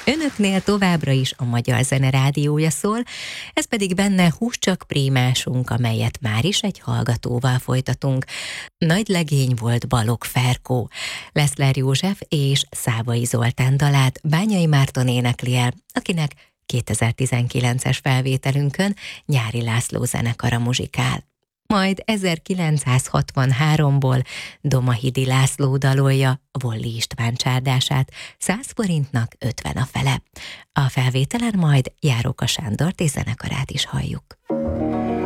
Önöknél továbbra is a Magyar Zene Rádiója szól, ez pedig benne Hús csak prímásunk, amelyet már is egy hallgatóval folytatunk. Nagy legény volt Balogh Ferkó. Leszler József és Szábai Zoltán dalát Bányai Márton énekli el, akinek 2019-es felvételünkön Nyári László zenekara muzsikál. Majd 1963-ból Domahidi László dalolja Volli István csárdását, 100 forintnak 50 a fele. A felvételen majd Járóka Sándort és zenekarát is halljuk.